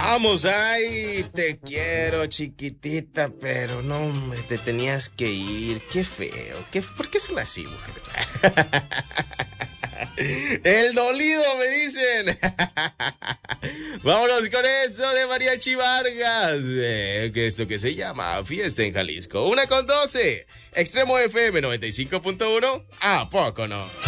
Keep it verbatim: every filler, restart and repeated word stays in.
Vamos, ay, te quiero, chiquitita, pero no, hombre, te tenías que ir. Qué feo. ¿Qué, ¿Por qué son así, mujer? El dolido, me dicen. Vámonos con eso de Mariachi Vargas. Eh, que esto que se llama Fiesta en Jalisco. Una con doce. Extremo F M noventa y cinco punto uno. ¿A poco no?